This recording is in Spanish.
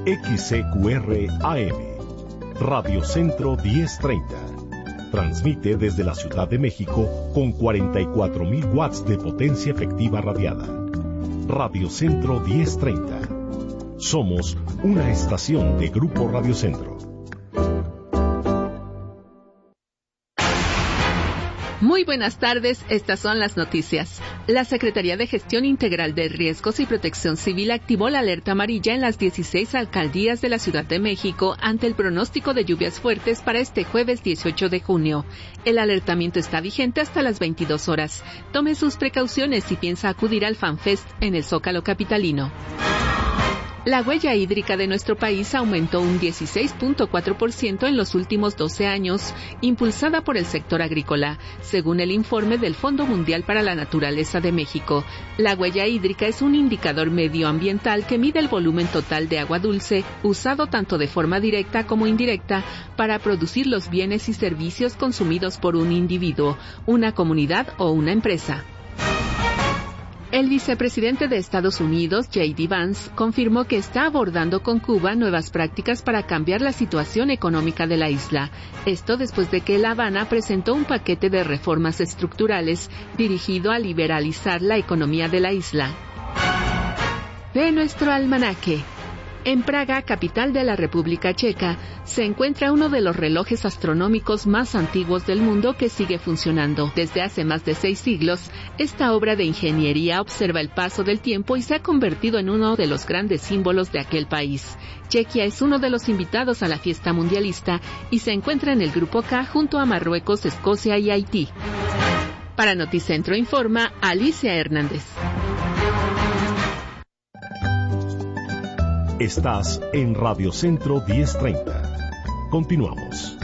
XCQR AM, Radio Centro 1030. Transmite desde la Ciudad de México con 44.000 watts de potencia efectiva radiada. Radio Centro 1030. Somos una estación de Grupo Radio Centro. Muy buenas tardes, estas son las noticias. La Secretaría de Gestión Integral de Riesgos y Protección Civil activó la alerta amarilla en las 16 alcaldías de la Ciudad de México ante el pronóstico de lluvias fuertes para este jueves 18 de junio. El alertamiento está vigente hasta las 22 horas. Tome sus precauciones si piensa acudir al FanFest en el Zócalo capitalino. La huella hídrica de nuestro país aumentó un 16.4% en los últimos 12 años, impulsada por el sector agrícola, según el informe del Fondo Mundial para la Naturaleza de México. La huella hídrica es un indicador medioambiental que mide el volumen total de agua dulce, usado tanto de forma directa como indirecta, para producir los bienes y servicios consumidos por un individuo, una comunidad o una empresa. El vicepresidente de Estados Unidos, J.D. Vance, confirmó que está abordando con Cuba nuevas prácticas para cambiar la situación económica de la isla. Esto después de que La Habana presentó un paquete de reformas estructurales dirigido a liberalizar la economía de la isla. De nuestro almanaque. En Praga, capital de la República Checa, se encuentra uno de los relojes astronómicos más antiguos del mundo que sigue funcionando. Desde hace más de 6 siglos, esta obra de ingeniería observa el paso del tiempo y se ha convertido en uno de los grandes símbolos de aquel país. Chequia es uno de los invitados a la fiesta mundialista y se encuentra en el Grupo K junto a Marruecos, Escocia y Haití. Para Noticentro informa Alicia Hernández. Estás en Radio Centro 1030. Continuamos.